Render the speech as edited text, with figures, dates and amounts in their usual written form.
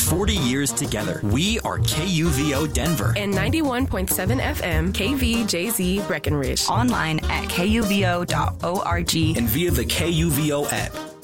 40 years together. We are KUVO Denver. And 91.7 FM, KVJZ Breckenridge. Online at kuvo.org. And via the KUVO app.